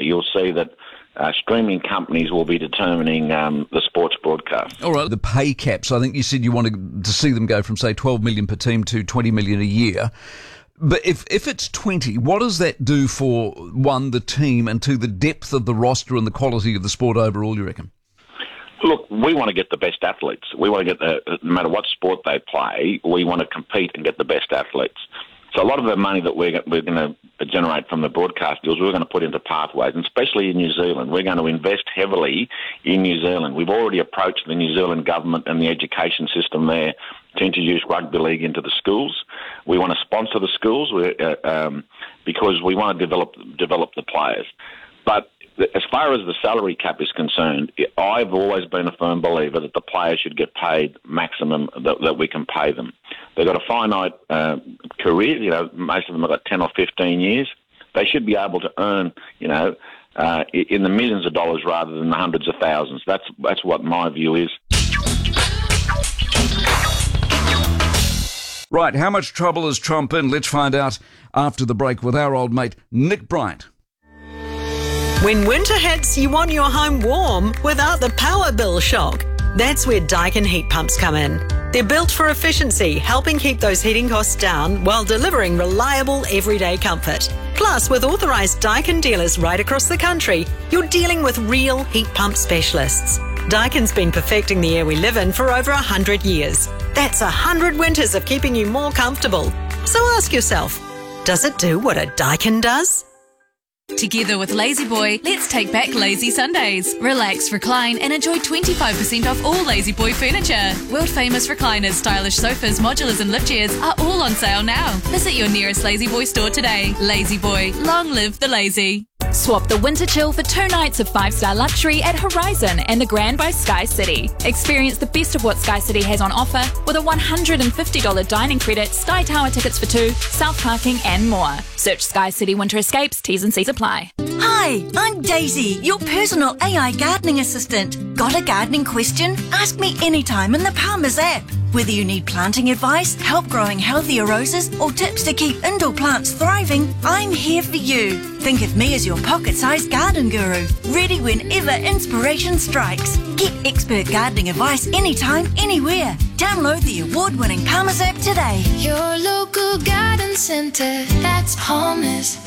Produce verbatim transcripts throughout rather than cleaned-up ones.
you'll see that uh, streaming companies will be determining um, the sports broadcast. All right, the pay caps, I think you said you wanted to see them go from, say, twelve million dollars per team to twenty million dollars a year. But if, if it's twenty, what does that do for, one, the team, and two, the depth of the roster and the quality of the sport overall, you reckon? Look, we want to get the best athletes. We want to get the, no matter what sport they play, we want to compete and get the best athletes. So a lot of the money that we're, we're going to generate from the broadcast deals, we're going to put into pathways, and especially in New Zealand. We're going to invest heavily in New Zealand. We've already approached the New Zealand government and the education system there to introduce rugby league into the schools. We want to sponsor the schools uh, um, because we want to develop develop the players. But as far as the salary cap is concerned, I've always been a firm believer that the players should get paid maximum that, that we can pay them. They've got a finite uh, career. You know, most of them have got ten or fifteen years. They should be able to earn, you know, uh, in the millions of dollars rather than the hundreds of thousands. That's that's what my view is. Right, how much trouble is Trump in? Let's find out after the break with our old mate, Nick Bryant. When winter hits, you want your home warm without the power bill shock. That's where Daikin heat pumps come in. They're built for efficiency, helping keep those heating costs down while delivering reliable everyday comfort. Plus, with authorised Daikin dealers right across the country, you're dealing with real heat pump specialists. Daikin's been perfecting the air we live in for over one hundred years. That's one hundred winters of keeping you more comfortable. So ask yourself, does it do what a Daikin does? Together with Lazy Boy, let's take back lazy Sundays. Relax, recline and enjoy twenty-five percent off all Lazy Boy furniture. World famous recliners, stylish sofas, modulars and lift chairs are all on sale now. Visit your nearest Lazy Boy store today. Lazy Boy, long live the lazy. Swap the winter chill for two nights of five-star luxury at Horizon and the Grand by Sky City. Experience the best of what Sky City has on offer with a one hundred fifty dollars dining credit, Sky Tower tickets for two, self-parking and more. Search Sky City Winter Escapes, T's and C's apply. Hi, I'm Daisy, your personal A I gardening assistant. Got a gardening question? Ask me anytime in the Palmer's app. Whether you need planting advice, help growing healthier roses, or tips to keep indoor plants thriving, I'm here for you. Think of me as your pocket-sized garden guru, ready whenever inspiration strikes. Get expert gardening advice anytime, anywhere. Download the award-winning Palmer's app today. Your local garden centre, that's Palmer's.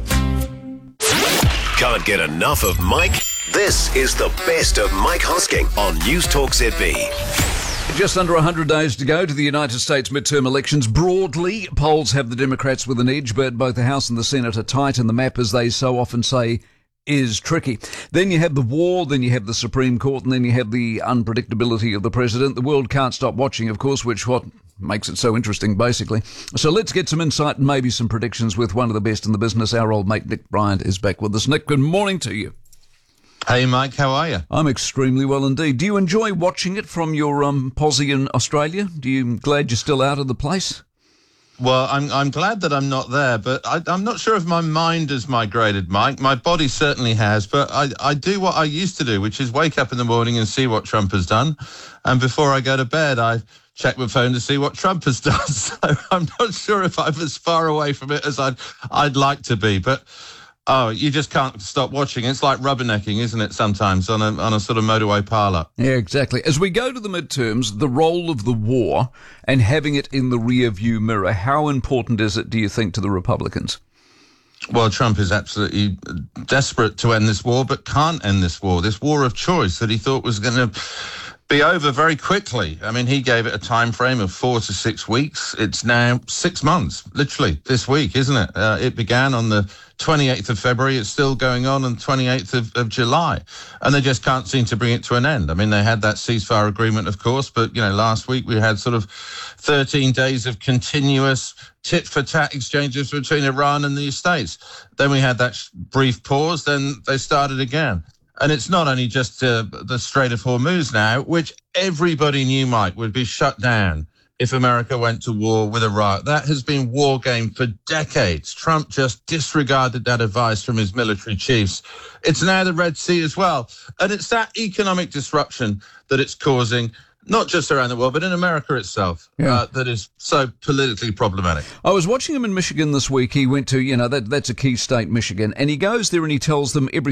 Can't get enough of Mike? This is the best of Mike Hosking on News Talk Z B. Just under one hundred days to go to the United States midterm elections. Broadly, polls have the Democrats with an edge, but both the House and the Senate are tight, and the map, as they so often say, is tricky. Then you have the war, then you have the Supreme Court, and then you have the unpredictability of the president. The world can't stop watching, of course, which what makes it so interesting, basically. So let's get some insight and maybe some predictions with one of the best in the business. Our old mate Nick Bryant is back with us. Nick, good morning to you. Hey, Mike, how are you? I'm extremely well indeed. Do you enjoy watching it from your um, posse in Australia? Do you glad you're still out of the place? Well, I'm I'm glad that I'm not there, but I, I'm not sure if my mind has migrated, Mike. My body certainly has, but I, I do what I used to do, which is wake up in the morning and see what Trump has done. And before I go to bed, I check my phone to see what Trump has done. So I'm not sure if I'm as far away from it as I'd, I'd like to be, but... Oh, you just can't stop watching. It's like rubbernecking, isn't it, sometimes, on a on a sort of motorway pile-up. Yeah, exactly. As we go to the midterms, the role of the war and having it in the rear-view mirror, how important is it, do you think, to the Republicans? Well, Trump is absolutely desperate to end this war, but can't end this war, this war of choice that he thought was going to be over very quickly. I mean, he gave it a time frame of four to six weeks. It's now six months, literally, this week, isn't it? Uh, it began on the twenty-eighth of February. It's still going on on the twenty-eighth of, of July. And they just can't seem to bring it to an end. I mean, they had that ceasefire agreement, of course, but, you know, last week we had sort of thirteen days of continuous tit-for-tat exchanges between Iran and the States. Then we had that brief pause, then they started again. And it's not only just uh, the Strait of Hormuz now, which everybody knew, Mike, would be shut down if America went to war with Iraq. That has been war game for decades. Trump just disregarded that advice from his military chiefs. It's now the Red Sea as well. And it's that economic disruption that it's causing, not just around the world, but in America itself, yeah. uh, that is so politically problematic. I was watching him in Michigan this week. He went to, you know, that that's a key state, Michigan, and he goes there and he tells them every